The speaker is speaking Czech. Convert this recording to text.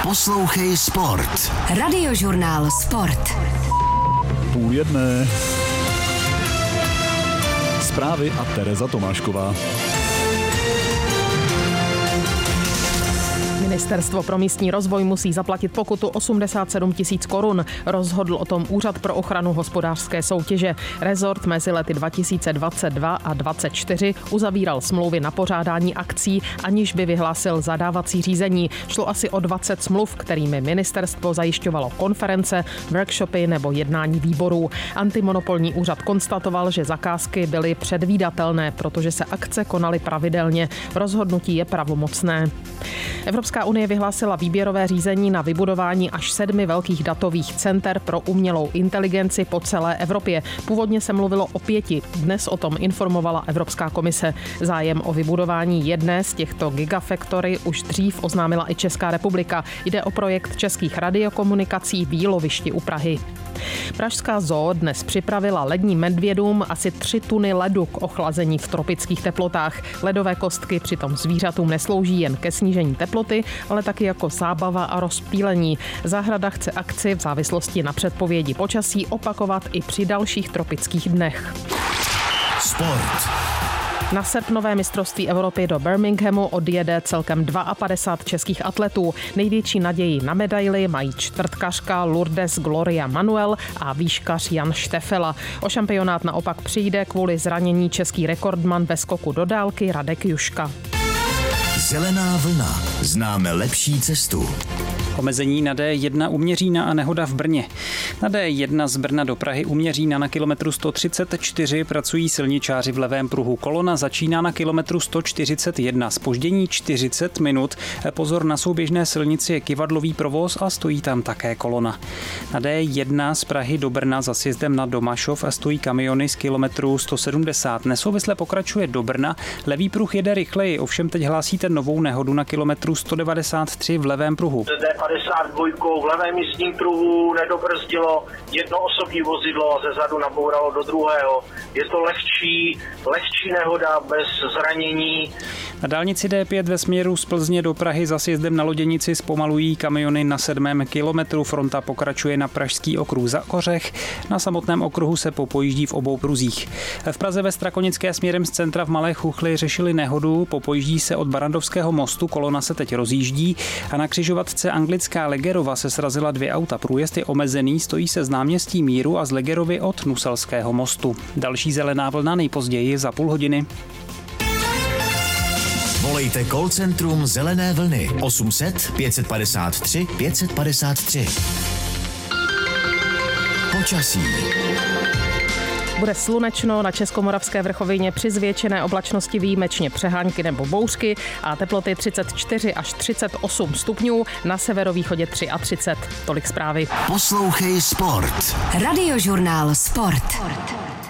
Poslouchej sport. Radiožurnál Sport. 12:30. Zprávy a Tereza Tomášková. Ministerstvo pro místní rozvoj musí zaplatit pokutu 87 000 korun. Rozhodl o tom Úřad pro ochranu hospodářské soutěže. Rezort mezi lety 2022 a 2024 uzavíral smlouvy na pořádání akcí, aniž by vyhlásil zadávací řízení. Šlo asi o 20 smluv, kterými ministerstvo zajišťovalo konference, workshopy nebo jednání výborů. Antimonopolní úřad konstatoval, že zakázky byly předvídatelné, protože se akce konaly pravidelně. Rozhodnutí je pravomocné. Evropská unie vyhlásila výběrové řízení na vybudování až 7 velkých datových center pro umělou inteligenci po celé Evropě. Původně se mluvilo o 5. Dnes o tom informovala Evropská komise. Zájem o vybudování jedné z těchto gigafactory už dřív oznámila i Česká republika. Jde o projekt českých radiokomunikací v Jílovišti u Prahy. Pražská zoo dnes připravila ledním medvědům asi 3 tuny ledu k ochlazení v tropických teplotách. Ledové kostky přitom zvířatům neslouží jen ke snížení teploty, ale taky jako zábava a rozptýlení. Zahrada chce akci v závislosti na předpovědi počasí opakovat i při dalších tropických dnech. Sport. Na srpnové mistrovství Evropy do Birminghamu odjede celkem 52 českých atletů. Největší naději na medaili mají čtvrtkařka Lourdes Gloria Manuel a výškař Jan Štefela. O šampionát naopak přijde kvůli zranění český rekordman ve skoku do dálky Radek Juška. Zelená vlna. Známe lepší cestu. Omezení na D1 u Měřína a nehoda v Brně. Na D1 z Brna do Prahy u Měřína na kilometru 134 pracují silničáři v levém pruhu. Kolona začíná na kilometru 141. Zpoždění 40 minut. Pozor, na souběžné silnici je kyvadlový provoz a stojí tam také kolona. Na D1 z Prahy do Brna za sjezdem na Domašov stojí kamiony z kilometru 170. Nesouvisle pokračuje do Brna. Levý pruh jede rychleji, ovšem teď hlásíte novou nehodu na kilometru 193 v levém pruhu. 52 v levém místním pruhu nedobrzdilo jedno osobní vozidlo a zezadu nabouralo do druhého. Je to lehčí nehoda bez zranění. Na dálnici D5 ve směru z Plzně do Prahy za sjezdem na Loděnici zpomalují kamiony na 7. kilometru. Fronta pokračuje na Pražský okruh za Kořech. Na samotném okruhu se popojíždí v obou pruzích. V Praze ve Strakonické směrem z centra v Malé Chuchli řešili nehodu. Popojíždí se od Barrandovského mostu, kolona se teď rozjíždí a na křižovatce Anglická Legerova se srazila 2 auta. Průjezd je omezený, stojí se z náměstí Míru a z Legerovy od Nuselského mostu. Další zelená vlna nejpozději za půl hodiny. Volejte call centrum Zelené vlny 800 553 553. Počasí. Bude slunečno, na Českomoravské vrchovině při zvětšené oblačnosti výjimečně přehánky nebo bouřky a teploty 34 až 38 stupňů, na severovýchodě 33. Tolik zprávy. Poslouchej sport. Radiožurnál Sport.